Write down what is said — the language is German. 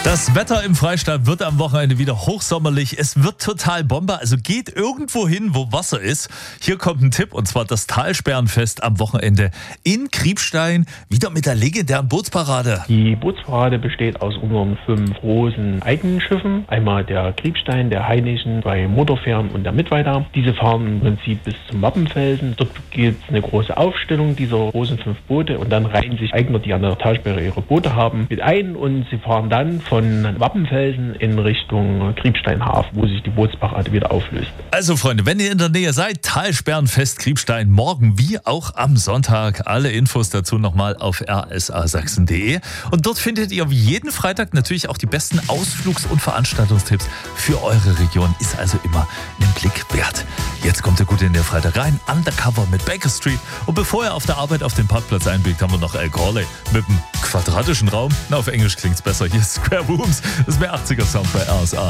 Das Wetter im Freistaat wird am Wochenende wieder hochsommerlich. Es wird total Bombe, also geht irgendwo hin, wo Wasser ist. Hier kommt ein Tipp, und zwar das Talsperrenfest am Wochenende in Kriebstein. Wieder mit der legendären Bootsparade. Die Bootsparade besteht aus unseren 5 großen eigenen Schiffen. Einmal der Kriebstein, der Hainischen, 2 Motorfähren und der Mittweiter. Diese fahren im Prinzip bis zum Wappenfelsen. Dort gibt es eine große Aufstellung dieser großen 5 Boote, und dann reihen sich Eigner, die an der Talsperre ihre Boote haben, mit ein, und sie fahren dann von Wappenfelsen in Richtung Kriebsteinhafen, wo sich die Bootsparade wieder auflöst. Also Freunde, wenn ihr in der Nähe seid, Talsperrenfest Kriebstein, morgen wie auch am Sonntag. Alle Infos dazu nochmal auf rsasachsen.de. Und dort findet ihr wie jeden Freitag natürlich auch die besten Ausflugs- und Veranstaltungstipps für eure Region. Ist also immer einen Blick wert. Jetzt kommt ihr gut in den Freitag rein. Undercover mit Baker Street. Und bevor ihr auf der Arbeit auf den Parkplatz einbiegt, haben wir noch Al Corley mit dem quadratischen Raum. Na, auf Englisch klingt's besser. Hier ist Square Rooms. Das ist mehr 80er Sound bei RSA.